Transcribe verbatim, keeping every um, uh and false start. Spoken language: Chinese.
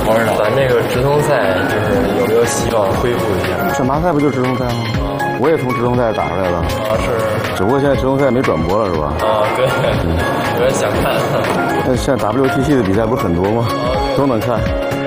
我不知道。咱这个直通赛就是有没有希望恢复一下？ 选拔赛不就直通赛吗？我也从直通赛打出来了。 啊，是。 只不过现在直通赛没转播了，是吧？ 啊，对。有点想看。 那现在 W T C 的比赛不是很多吗？都能看。